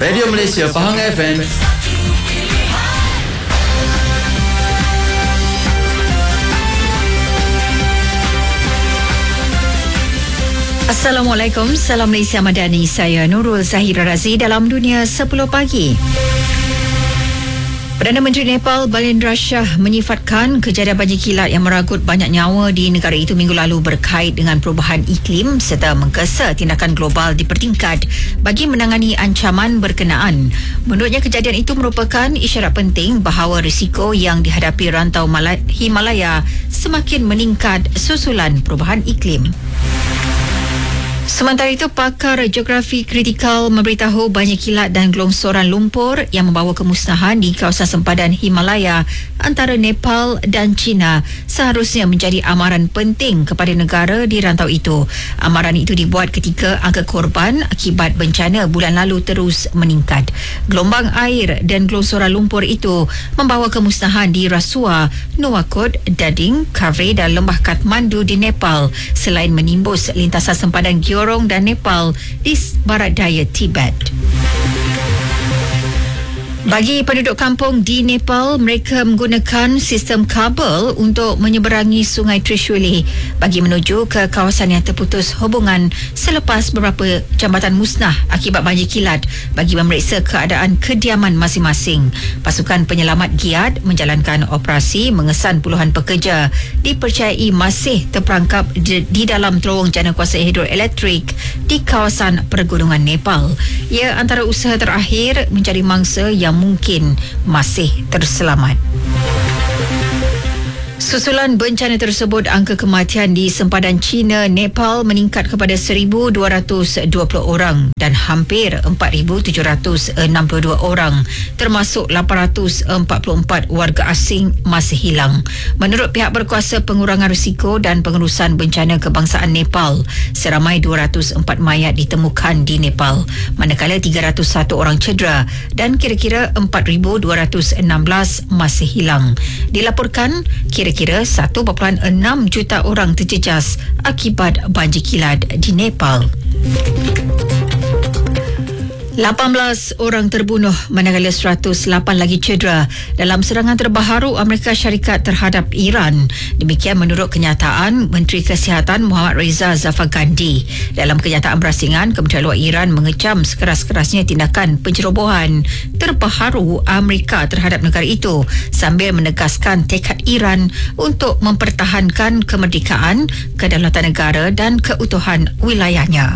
Radio Malaysia Pahang FM. Assalamualaikum, salam Malaysia Madani. Saya Nurul Zahira Razi dalam Dunia 10 Pagi. Perdana Menteri Nepal Balendra Shah menyifatkan kejadian banjir kilat yang meragut banyak nyawa di negara itu minggu lalu berkait dengan perubahan iklim serta menggesa tindakan global dipertingkat bagi menangani ancaman berkenaan. Menurutnya, kejadian itu merupakan isyarat penting bahawa risiko yang dihadapi rantau Himalaya semakin meningkat susulan perubahan iklim. Sementara itu, pakar geografi kritikal memberitahu banjir kilat dan gelongsoran lumpur yang membawa kemusnahan di kawasan sempadan Himalaya antara Nepal dan China seharusnya menjadi amaran penting kepada negara di rantau itu. Amaran itu dibuat ketika angka korban akibat bencana bulan lalu terus meningkat. Gelombang air dan gelongsoran lumpur itu membawa kemusnahan di Rasuwa, Nuwakot, Dading, Kaveh dan lembah Kathmandu di Nepal selain menimbus lintasan sempadan Gyorong dan Nepal di barat daya Tibet. Bagi penduduk kampung di Nepal, mereka menggunakan sistem kabel untuk menyeberangi Sungai Trishuli bagi menuju ke kawasan yang terputus hubungan selepas beberapa jambatan musnah akibat banjir kilat bagi memeriksa keadaan kediaman masing-masing. Pasukan penyelamat giat menjalankan operasi mengesan puluhan pekerja dipercayai masih terperangkap di dalam terowong jana kuasa hidroelektrik di kawasan pergunungan Nepal. Ia antara usaha terakhir mencari mangsa yang mungkin masih terselamat. Susulan bencana tersebut, angka kematian di sempadan China, Nepal meningkat kepada 1,220 orang dan hampir 4,762 orang, termasuk 844 warga asing masih hilang. Menurut pihak berkuasa pengurangan risiko dan pengurusan bencana kebangsaan Nepal, seramai 204 mayat ditemukan di Nepal, manakala 301 orang cedera dan kira-kira 4,216 masih hilang. Dilaporkan kira-kira 1.6 juta orang terjejas akibat banjir kilat di Nepal. 18 orang terbunuh manakala 108 lagi cedera dalam serangan terbaru Amerika Syarikat terhadap Iran. Demikian menurut kenyataan Menteri Kesihatan Muhammad Reza Zafagandi. Dalam kenyataan berasingan, Kementerian Luar Iran mengecam sekeras-kerasnya tindakan pencerobohan terbaru Amerika terhadap negara itu sambil menegaskan tekad Iran untuk mempertahankan kemerdekaan, kedaulatan negara dan keutuhan wilayahnya.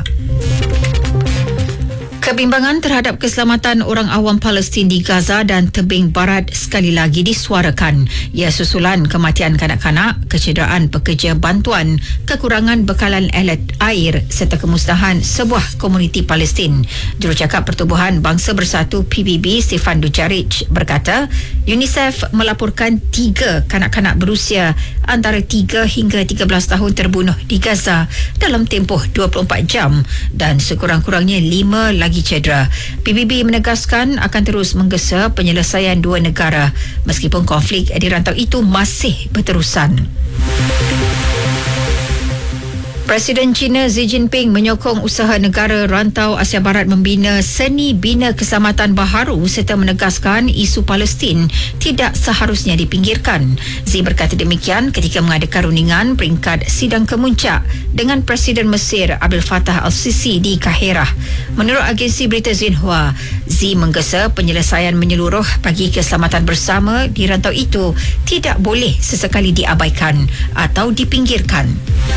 Kebimbangan terhadap keselamatan orang awam Palestin di Gaza dan tebing barat sekali lagi disuarakan. Ia susulan kematian kanak-kanak, kecederaan pekerja bantuan, kekurangan bekalan alat air serta kemusnahan sebuah komuniti Palestin. Jurucakap Pertubuhan Bangsa Bersatu PBB Stefan Dujarric berkata, UNICEF melaporkan 3 kanak-kanak berusia antara 3 hingga 13 tahun terbunuh di Gaza dalam tempoh 24 jam dan sekurang-kurangnya 5 lagi cedera. PBB menegaskan akan terus menggesa penyelesaian dua negara meskipun konflik di rantau itu masih berterusan. Presiden China Xi Jinping menyokong usaha negara rantau Asia Barat membina seni bina keselamatan baharu serta menegaskan isu Palestin tidak seharusnya dipinggirkan. Xi berkata demikian ketika mengadakan rundingan peringkat sidang kemuncak dengan Presiden Mesir Abdel Fattah al-Sisi di Kahirah. Menurut agensi berita Xinhua, Xi menggesa penyelesaian menyeluruh bagi keselamatan bersama di rantau itu tidak boleh sesekali diabaikan atau dipinggirkan.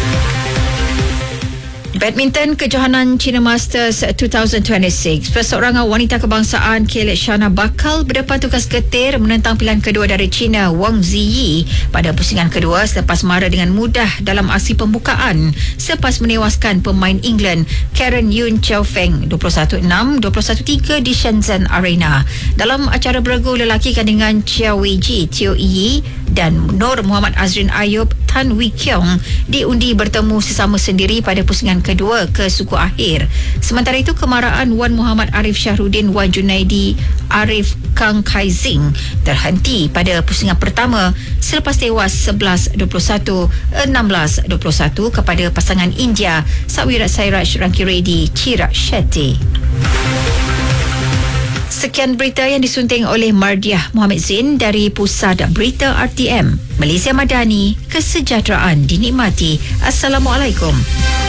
Badminton kejohanan China Masters 2026. Perseorangan wanita kebangsaan Kailash Shana bakal berdepan tugas getir menentang pilihan kedua dari China Wang Ziyi pada pusingan kedua selepas mara dengan mudah dalam aksi pembukaan selepas menewaskan pemain England Karen Yun Xiaofeng 21-6, 21-3 di Shenzhen Arena. Dalam acara beregu lelaki kandungan Chia Weiji, Teo Yi dan Nur Muhammad Azrin Ayub Tan Wee Kiong diundi bertemu sesama sendiri pada pusingan kedua ke suku akhir. Sementara itu, kemaraan Wan Muhammad Arif Syahruddin Wan Junaidi Arif Kang Kaizing terhenti pada pusingan pertama selepas tewas 11-21, 16-21 kepada pasangan India Sawirat Sairaj Rankireddy Chirag Shetty. Sekian berita yang disunting oleh Mardiah Muhammad Zain dari Pusat Berita RTM. Malaysia Madani, kesejahteraan dinikmati. Assalamualaikum.